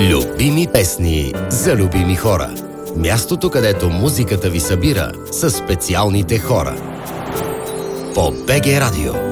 Любими песни за любими хора. Мястото, където музиката ви събира със специалните хора. По БГ Радио.